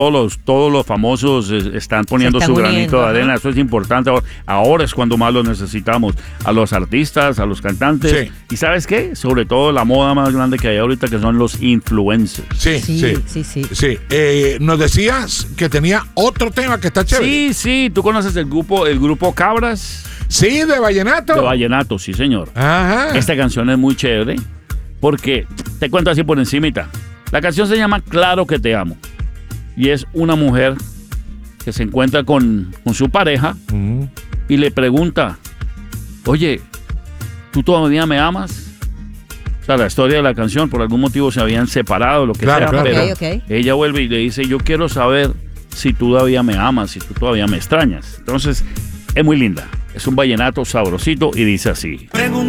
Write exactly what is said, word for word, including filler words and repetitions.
todos los, todos los famosos eh, están poniendo están su uniendo, granito de ajá. arena. Eso es importante. Ahora, ahora es cuando más lo necesitamos. A los artistas, a los cantantes. Sí. ¿Y sabes qué? Sobre todo la moda más grande que hay ahorita, que son los influencers. Sí, Sí, sí. sí, sí. Sí, eh, nos decías que tenía otro tema que está chévere. Sí, sí. ¿Tú conoces el grupo, el grupo Cabras? Sí, de vallenato. De vallenato, sí, señor. Ajá. Esta canción es muy chévere porque, te cuento así por encimita, la canción se llama Claro que te amo y es una mujer que se encuentra con, con su pareja Mm. y le pregunta, oye, ¿tú todavía me amas? O sea, la historia de la canción, por algún motivo se habían separado, lo que Claro, sea, claro. pero Ok, ok. ella vuelve y le dice, yo quiero saber si tú todavía me amas, si tú todavía me extrañas. Entonces, es muy linda. Es un vallenato sabrosito y dice así. Pregunta